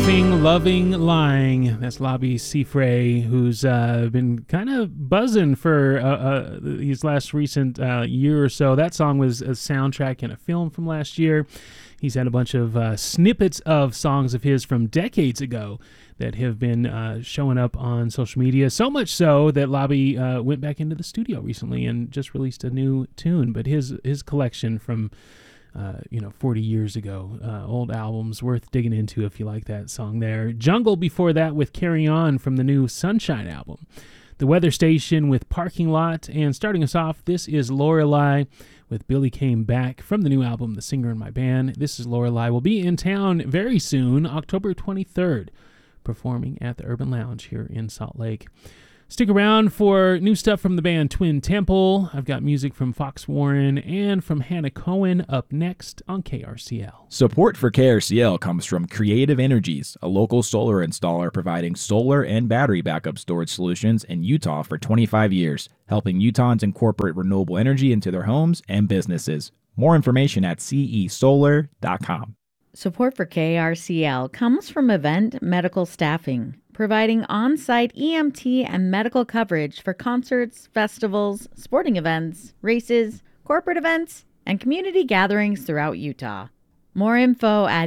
Loving Lying. That's Lobby Seafray, who's been kind of buzzing for his last recent year or so. That song was a soundtrack in a film from last year. He's had a bunch of snippets of songs of his from decades ago that have been showing up on social media, so much so that Lobby went back into the studio recently and just released a new tune. But his collection from 40 years ago. Old albums worth digging into if you like that song there. Jungle before that with Carry On from the new Sunshine album. The Weather Station with Parking Lot. And starting us off, this is Lorelei with Billy Came Back from the new album, The Singer in My Band. This is Lorelei. Will be in town very soon, October 23rd, performing at the Urban Lounge here in Salt Lake. Stick around for new stuff from the band Twin Temple. I've got music from Fox Warren and from Hannah Cohen up next on KRCL. Support for KRCL comes from Creative Energies, a local solar installer providing solar and battery backup storage solutions in Utah for 25 years, helping Utahns incorporate renewable energy into their homes and businesses. More information at cesolar.com. Support for KRCL comes from Event Medical Staffing, providing on-site EMT and medical coverage for concerts, festivals, sporting events, races, corporate events, and community gatherings throughout Utah. More info at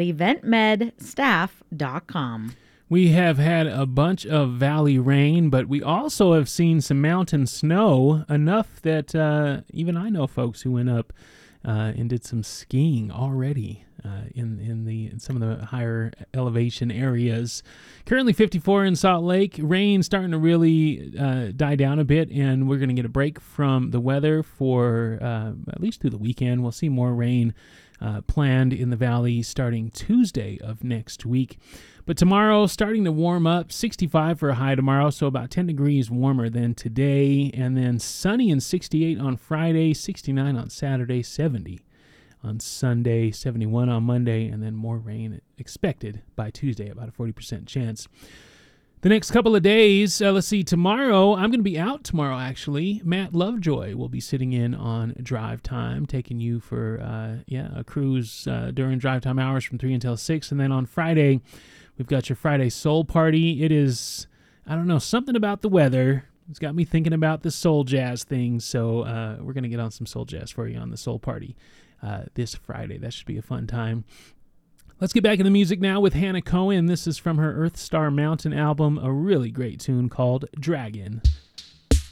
eventmedstaff.com. We have had a bunch of valley rain, but we also have seen some mountain snow, enough that even I know folks who went up and did some skiing already in some of the higher elevation areas. Currently 54 in Salt Lake. Rain starting to really die down a bit, and we're going to get a break from the weather for at least through the weekend. We'll see more rain planned in the valley starting Tuesday of next week. But tomorrow, starting to warm up, 65 for a high tomorrow, so about 10 degrees warmer than today. And then sunny and 68 on Friday, 69 on Saturday, 70 on Sunday, 71 on Monday, and then more rain expected by Tuesday, about a 40% chance. The next couple of days, let's see, tomorrow, I'm going to be out tomorrow, actually. Matt Lovejoy will be sitting in on Drive Time, taking you for a cruise during Drive Time hours from 3 until 6. And then on Friday, we've got your Friday Soul Party. It is, I don't know, something about the weather. It's got me thinking about the soul jazz thing, so we're going to get on some soul jazz for you on the Soul Party this Friday. That should be a fun time. Let's get back into music now with Hannah Cohen. This is from her Earth Star Mountain album, a really great tune called Dragon.